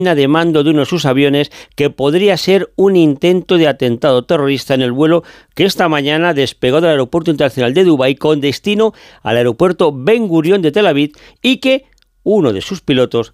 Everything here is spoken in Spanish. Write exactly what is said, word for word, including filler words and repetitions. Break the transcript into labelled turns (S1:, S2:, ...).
S1: de mando de uno de sus aviones que podría ser un intento de atentado terrorista en el vuelo que esta mañana despegó del aeropuerto internacional de Dubái con destino al aeropuerto Ben Gurión de Tel Aviv y que uno de sus pilotos